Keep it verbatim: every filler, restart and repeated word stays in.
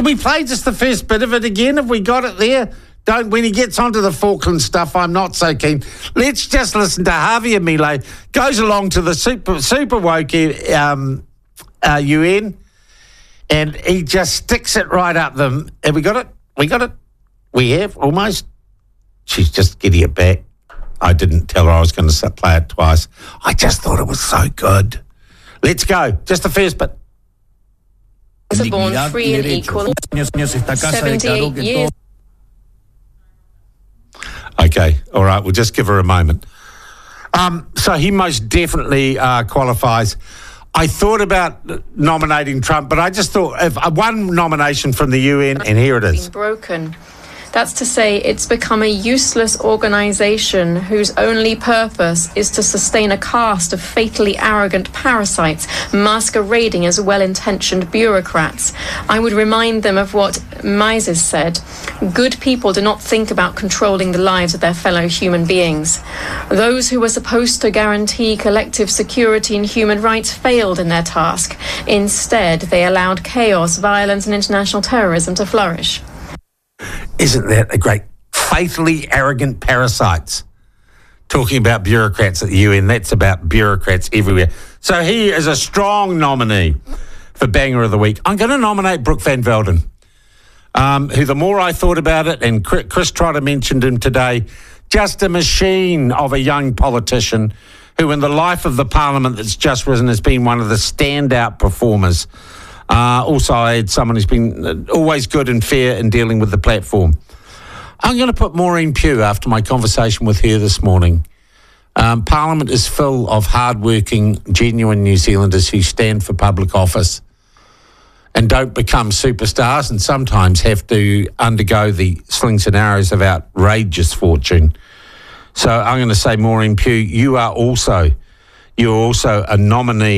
Can we play just the first bit of it again? Have we got it there? Don't. When he gets onto the Falkland stuff, I'm not so keen. Let's just listen to Javier Milei. Goes along to the super super woke um, uh, U N, and he just sticks it right up them. Have we got it? We got it. We have almost. She's just getting it back. I didn't tell her I was going to play it twice. I just thought it was so good. Let's go. Just the first bit. Are born free and equal. seventy-eight years. Okay, all right, we'll just give her a moment. Um, so he most definitely uh, qualifies. I thought about nominating Trump, but I just thought if uh, one nomination from the U N, and here it is. Broken. That's to say, it's become a useless organisation whose only purpose is to sustain a caste of fatally arrogant parasites masquerading as well-intentioned bureaucrats. I would remind them of what Mises said. Good people do not think about controlling the lives of their fellow human beings. Those who were supposed to guarantee collective security and human rights failed in their task. Instead, they allowed chaos, violence and international terrorism to flourish. Isn't that a great, fatally arrogant parasites? Talking about bureaucrats at the U N, that's about bureaucrats everywhere. So he is a strong nominee for Banger of the Week. I'm going to nominate Brooke Van Velden, um, who the more I thought about it, and Chris Trotter mentioned him today, just a machine of a young politician who in the life of the parliament that's just risen has been one of the standout performers. Uh, also, I had someone who's been always good and fair in dealing with the platform. I'm going to put Maureen Pugh after my conversation with her this morning. Um, Parliament is full of hard-working, genuine New Zealanders who stand for public office and don't become superstars and sometimes have to undergo the slings and arrows of outrageous fortune. So I'm going to say, Maureen Pugh, you are also, you're also a nominee